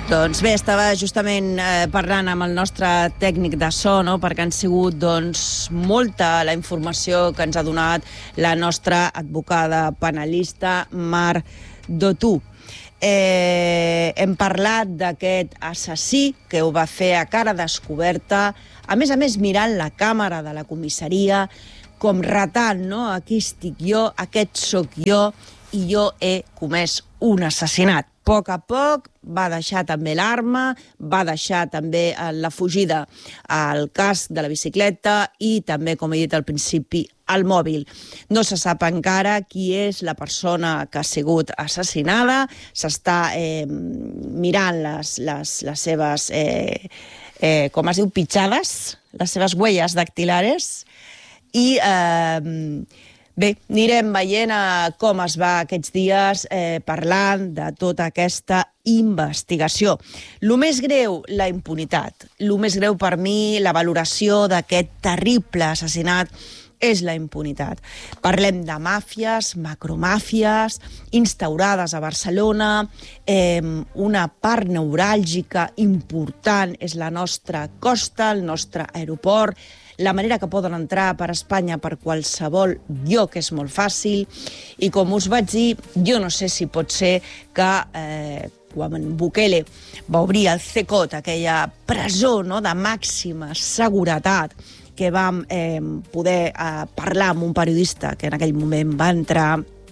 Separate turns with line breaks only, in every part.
Doncs bé, estava justament parlant amb el nostre tècnic de so, no?, perquè han sigut molta la informació que ens ha donat la nostra advocada penalista Mar Dotú. Hem parlat d'aquest assassí que ho va fer a cara descoberta, a més mirant la càmera de la comissaria, com ratant, no?, aquí estic jo, aquest sóc jo, i jo he comès un assassinat. A poc va deixar també l'arma, va deixar també la fugida al casc de la bicicleta i també, com he dit al principi, el mòbil. No se sap encara qui és la persona que ha sigut assassinada. S'està mirant les seves, com es diu, pitjades, les seves huelles dactilares i... Bé, anirem veient com es va aquests dies parlant de tota aquesta investigació. Lo més greu, la impunitat. Lo més greu per mi, la valoració d'aquest terrible assassinat, és la impunitat. Parlem de màfies, macromàfies, instaurades a Barcelona. Una part neuràlgica important és la nostra costa, el nostre aeroport, la manera que poden entrar per Espanya per qualsevol lloc és molt fàcil i, com us vaig dir, jo no sé si pot ser que quan Bukele va obrir el CECOT, aquella presó, no?, de màxima seguretat, que vam poder parlar amb un periodista que en aquell moment va entrar,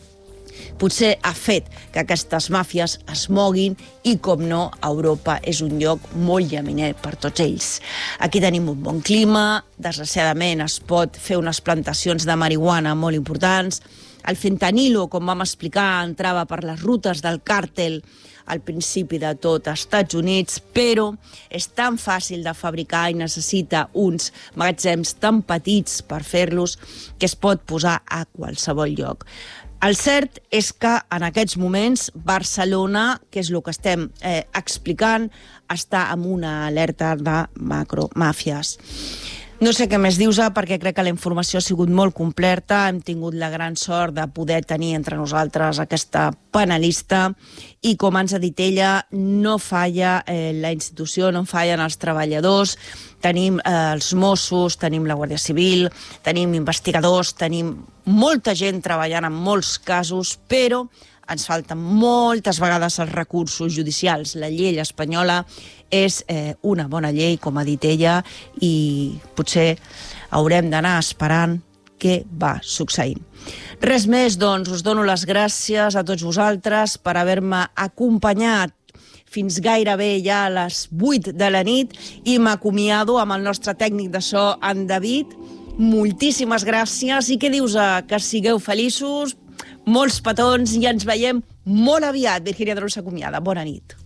potser ha fet que aquestes màfies es moguin i, com no, Europa és un lloc molt llaminer per tots ells. Aquí tenim un bon clima, desgraciadament es pot fer unes plantacions de marihuana molt importants. El fentanilo, com vam explicar, entrava per les rutes del càrtel al principi de tot als Estats Units, però és tan fàcil de fabricar i necessita uns magatzems tan petits per fer-los que es pot posar a qualsevol lloc. El cert és que en aquests moments Barcelona, que és el que estem explicant, està en una alerta de macromàfies. No sé què més dius, perquè crec que la informació ha sigut molt completa. Hem tingut la gran sort de poder tenir entre nosaltres aquesta penalista i, com ens ha dit ella, no falla la institució, no fallen els treballadors. Tenim els Mossos, tenim la Guàrdia Civil, tenim investigadors, tenim molta gent treballant en molts casos, però ens falten moltes vegades els recursos judicials. La llei espanyola és una bona llei, com ha dit ella, i potser haurem d'anar esperant què va succeint. Res més, doncs, us dono les gràcies a tots vosaltres per haver-me acompanyat fins gairebé ja a les 8 de la nit i m'acomiado amb el nostre tècnic de so, en David. Moltíssimes gràcies i què dius? Que sigueu feliços, molts petons i ens veiem molt aviat. Virgínia Dros s'acomiada. Bona nit.